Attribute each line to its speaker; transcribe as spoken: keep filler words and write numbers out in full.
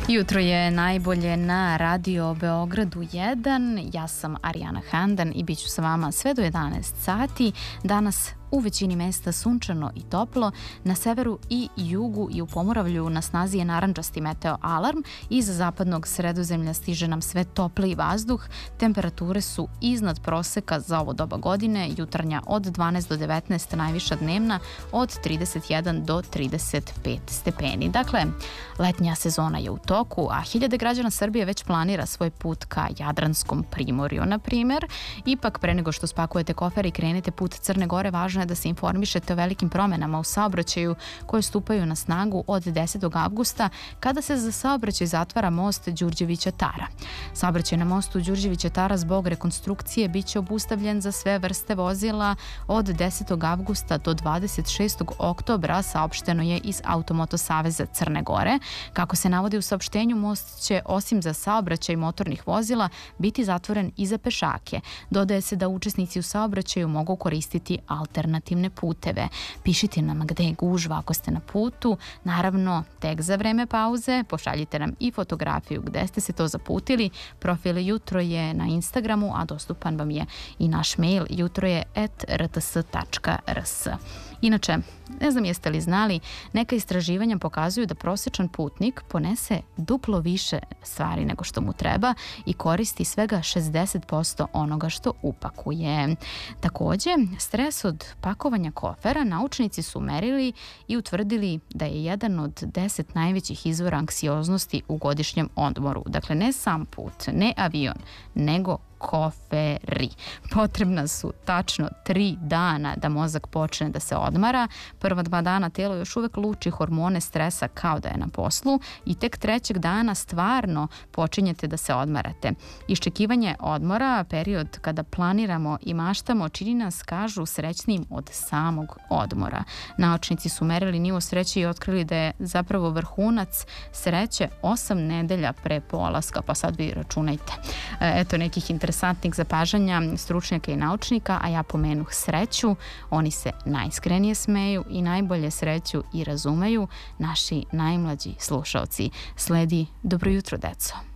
Speaker 1: Jutro je najbolje na Radio Beogradu jedan. Ja sam Arijana Handan i bit ću sa vama sve do jedanaest sati. Danas u većini mesta sunčano i toplo, na severu i jugu i u Pomoravlju na snazi je narandžasti meteo alarm. Iz zapadnog Sredozemlja stiže nam sve topliji vazduh. Temperature su iznad proseka za ovo doba godine, jutarnja od dvanaest do devetnaest, najviša dnevna od trideset jedan do trideset pet stepeni. Dakle, letnja sezona je u toku, a hiljade građana Srbije već planira svoj put ka Jadranskom primorju, na primer. Ipak, pre nego što spakujete kofer i krenete put Crne Gore, važno je da se informišete o velikim promenama u saobraćaju koje stupaju na snagu od desetog avgusta, kada se za saobraćaj zatvara most Đurđevića Tara. Saobraćaj na mostu Đurđevića Tara zbog rekonstrukcije biće obustavljen za sve vrste vozila od desetog avgusta do dvadeset šestog oktobra, saopšteno je iz Automoto saveza Crne Gore. Kako se navodi u saopštenju, most će osim za saobraćaj motornih vozila biti zatvoren i za pešake. Dodaje se da učesnici u saobraćaju mogu koristiti alternativne puteve. Pišite nam gde je gužva ako ste na putu. Naravno, tek za vreme pauze pošaljite nam i fotografiju gde ste se to zaputili. Profil Jutro je na Instagramu, a dostupan vam je i naš mail jutroje at r t s tačka r s. Inače, ne znam jeste li znali, neka istraživanja pokazuju da prosječan putnik ponese duplo više stvari nego što mu treba i koristi svega šezdeset posto onoga što upakuje. Takođe, stres od pakovanja kofera naučnici su merili i utvrdili da je jedan od deset najvećih izvora anksioznosti u godišnjem odmoru. Dakle, ne sam put, ne avion, nego koferi. Potrebna su tačno tri dana da mozak počne da se odmara. Prva dva dana telo još uvek luči hormone stresa kao da je na poslu i tek trećeg dana stvarno počinjete da se odmarate. Iščekivanje odmora, period kada planiramo i maštamo, čini nas, kažu, srećnijim od samog odmora. Naučnici su merili nivo sreće i otkrili da je zapravo vrhunac sreće osam nedelja pre polaska, pa sad vi računajte. Eto nekih interesantnih interesantnih zapažanja stručnjaka i naučnika, a ja pomenuh sreću. Oni se najiskrenije smeju i najbolje sreću i razumeju naši najmlađi slušaoci. Sledi Dobro jutro, deco.